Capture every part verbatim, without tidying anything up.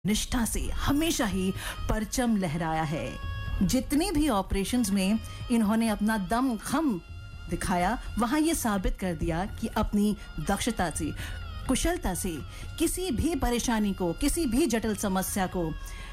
निष्ठा से हमेशा ही परचम लहराया है। जितने भी ऑपरेशंस में इन्होंने अपना दम खम दिखाया, वहां ये साबित कर दिया कि अपनी दक्षता से, कुशलता से किसी भी परेशानी को, किसी भी जटिल समस्या को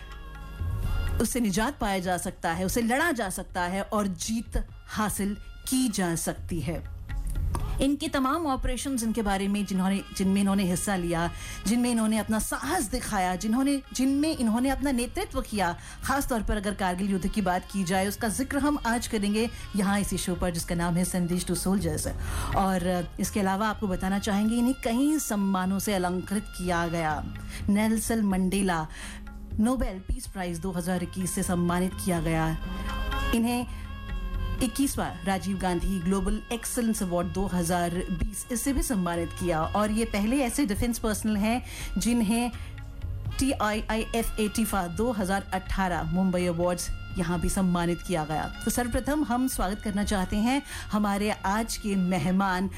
उससे निजात पाया जा सकता है, उसे लड़ा जा सकता है और जीत हासिल की जा सकती है। इनके तमाम ऑपरेशंस इनके बारे में जिन्होंने जिनमें इन्होंने हिस्सा लिया, जिनमें इन्होंने अपना साहस दिखाया, जिन्होंने जिनमें इन्होंने अपना नेतृत्व किया, खास तौर पर अगर कारगिल युद्ध की बात की जाए, उसका जिक्र हम आज करेंगे यहाँ इसी शो पर, जिसका नाम है संदेश टू सोल्जर्स। और इसके अलावा आपको बताना चाहेंगे इन्हें कई सम्मानों से अलंकृत किया गया। Nelson Mandela Nobel peace prize दो हज़ार इक्कीस से सम्मानित किया गया। इन्हें इक्कीसवां Rajiv Gandhi global excellence award दो हज़ार बीस इससे भी सम्मानित किया। और ये पहले ऐसे डिफेंस पर्सनल हैं जिन्हें T I I F A TIFFA दो हज़ार अठारह मुंबई अवार्ड्स यहाँ भी सम्मानित किया गया। तो सर्वप्रथम हम स्वागत करना चाहते हैं हमारे आज के मेहमान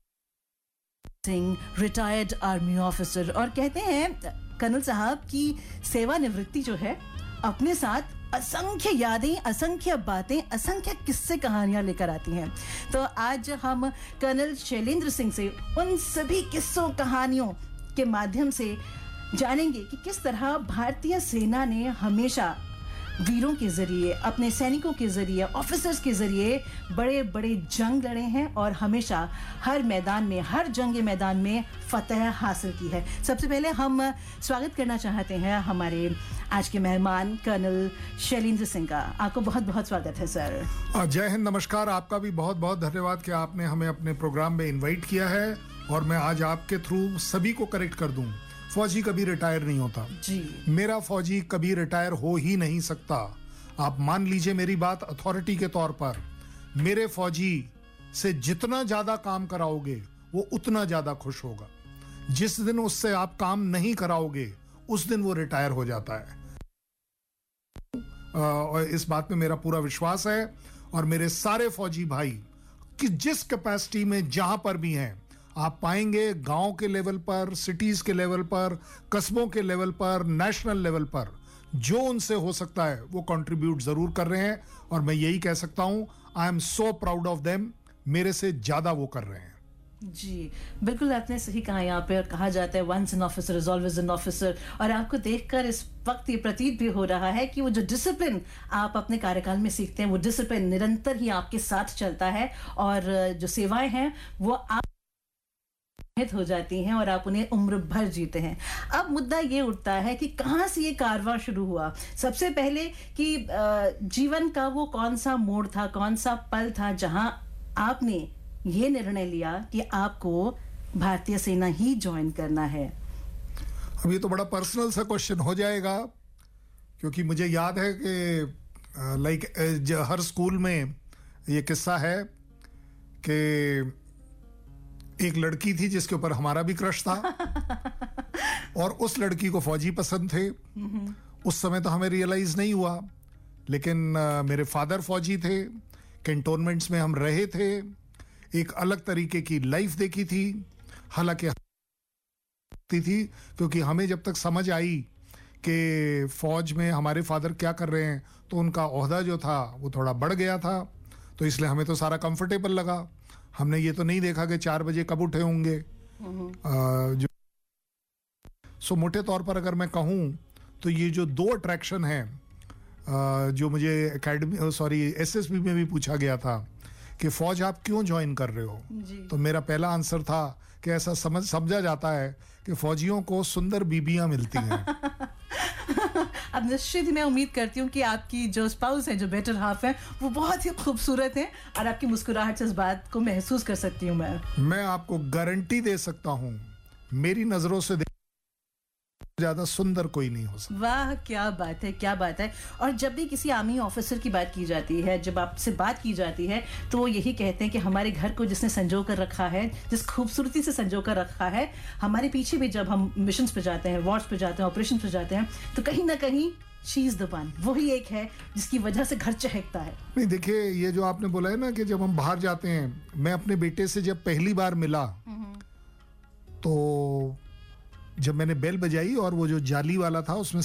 सिंह, रिटायर्ड आर्मी ऑफिसर, और कहते हैं कर्नल साहब की सेवानिवृत्ति जो है अपने साथ असंख्य यादें, असंख्य बातें, असंख्य किस्से कहानियां लेकर आती हैं। तो आज हम कर्नल शैलेंद्र सिंह से उन सभी किस्सों कहानियों के माध्यम से जानेंगे कि किस तरह भारतीय सेना ने हमेशा वीरों के जरिए, अपने सैनिकों के जरिए, ऑफिसर्स के जरिए बड़े बड़े जंग लड़े हैं और हमेशा हर मैदान में, हर जंग मैदान में फतह हासिल की है। सबसे पहले हम स्वागत करना चाहते हैं हमारे आज के मेहमान कर्नल शैलेंद्र सिंह का। आपको बहुत बहुत स्वागत है सर। जय हिंद, नमस्कार। आपका भी बहुत बहुत धन्यवाद कि आपने हमें अपने प्रोग्राम में इनवाइट किया है। और मैं आज आपके थ्रू सभी को करेक्ट कर दूं, फौजी कभी रिटायर नहीं होता जी। मेरा फौजी कभी रिटायर हो ही नहीं सकता। आप मान लीजिए मेरी बात अथॉरिटी के तौर पर, मेरे फौजी से जितना ज्यादा काम कराओगे वो उतना ज्यादा खुश होगा। जिस दिन उससे आप काम नहीं कराओगे उस दिन वो रिटायर हो जाता है। और इस बात में मेरा पूरा विश्वास है। और मेरे सारे फौजी भाई कि जिस कैपेसिटी में जहां पर भी हैं, आप पाएंगे गांव के लेवल पर, सिटीज के लेवल पर, कस्बों के लेवल पर, नेशनल लेवल पर जो उनसे हो सकता है वो कंट्रीब्यूट जरूर कर रहे हैं। और मैं यही कह सकता हूं, I am so proud of them. मेरे से ज्यादा वो कर रहे हैं। जी बिल्कुल, आपने सही कहा। यहाँ पे कहा जाता है once an officer is always an officer. और आपको देखकर इस वक्त ये प्रतीत भी हो रहा है कि वो जो डिसिप्लिन आप अपने कार्यकाल में सीखते हैं, वो डिसिप्लिन निरंतर ही आपके साथ चलता है। और जो सेवाएं हैं वो आप हो जाती हैं और आप उन्हें उम्र भर जीते हैं। अब मुद्दा ये उठता है कि कहां से ये कारवां शुरू हुआ। सबसे पहले कि जीवन का वो कौन सा मोड़ था, कौन सा पल था जहां आपने ये निर्णय लिया कि आपको भारतीय सेना ही ज्वाइन करना है। अब ये तो बड़ा पर्सनल सा क्वेश्चन हो जाएगा, क्योंकि मुझे याद है कि लाइक हर स्कूल में ये किस्सा है कि एक लड़की थी जिसके ऊपर हमारा भी क्रश था और उस लड़की को फौजी पसंद थे। उस समय तो हमें रियलाइज नहीं हुआ, लेकिन uh, मेरे फादर फौजी थे, कैंटोनमेंट्स में हम रहे थे, एक अलग तरीके की लाइफ देखी थी। हालांकि थी क्योंकि हमें जब तक समझ आई कि फौज में हमारे फादर क्या कर रहे हैं, तो उनका ओहदा जो था वो थोड़ा बढ़ गया था, तो इसलिए हमें तो सारा कंफर्टेबल लगा। हमने ये तो नहीं देखा कि चार बजे कब उठे होंगे। आ, जो सो मोटे तौर पर अगर मैं कहूँ तो ये जो दो अट्रैक्शन हैं जो मुझे एकेडमी सॉरी एसएसबी में भी पूछा गया था कि फौज आप क्यों ज्वाइन कर रहे हो, तो मेरा पहला आंसर था कि ऐसा समझ समझा जाता है कि फौजियों को सुंदर बीबियां मिलती हैं। अब निश्चित ही मैं उम्मीद करती हूँ कि आपकी जो स्पाउस है, जो बेटर हाफ है, वो बहुत ही खूबसूरत है और आपकी मुस्कुराहट से इस बात को महसूस कर सकती हूँ। मैं मैं आपको गारंटी दे सकता हूँ, मेरी नजरों से ज्यादा सुंदर कोई नहीं हो सकता। वाह, क्या बात है, क्या बात है। और जब भी किसी आर्मी ऑफिसर की बात की जाती है, जब आपसे बात की जाती है, तो वो यही कहते हैं कि हमारे घर को जिसने संजो कर रखा है, जिस खूबसूरती से संजो कर रखा है, हमारे पीछे भी जब हम मिशंस पे जाते हैं, वॉर्स पे जाते हैं, ऑपरेशन पे जाते हैं, तो कहीं ना कहीं शी इज द वन, वही एक है जिसकी वजह से घर चहकता है। नहीं, देखिए ये जो आपने बोला है ना कि जब हम बाहर जाते हैं, मैं अपने बेटे से जब पहली बार मिला तो जब मैंने बेल बजाई और वो जो जाली वाला था उसमें